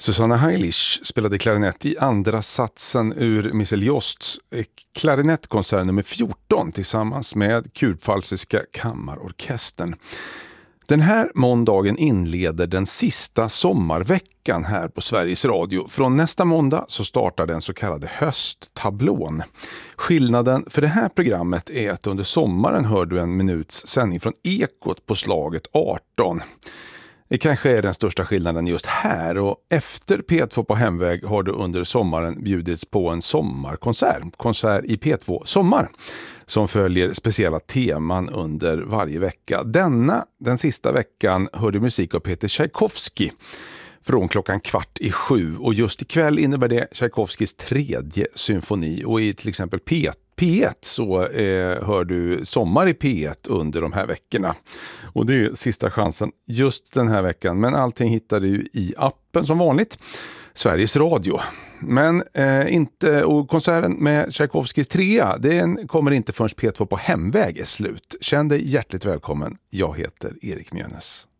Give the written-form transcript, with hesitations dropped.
Susanna Heilich spelade klarinett i andra satsen ur Missel Josts klarinettkonsert nummer 14 tillsammans med Kurpfalziska kammarorkestern. Den här måndagen inleder den sista sommarveckan här på Sveriges Radio. Från nästa måndag så startar den så kallade hösttablån. Skillnaden för det här programmet är att under sommaren hör du en minuts sändning från Ekot på slaget 18. Det kanske är den största skillnaden just här, och efter P2 på hemväg har du under sommaren bjudits på en konsert i P2 Sommar som följer speciella teman under varje vecka. Den sista veckan hör du musik av Peter Tchaikovsky från 6:15, och just ikväll innebär det Tchaikovskys 3:e symfoni, och i till exempel P1 så hör du Sommar i P1 under de här veckorna. Och det är sista chansen just den här veckan, men allting hittar du i appen som vanligt, Sveriges Radio. Men och konserten med Tchaikovskys 3:a, den kommer inte förrän P2 på hemväg är slut. Känn dig hjärtligt välkommen, jag heter Erik Mjönes.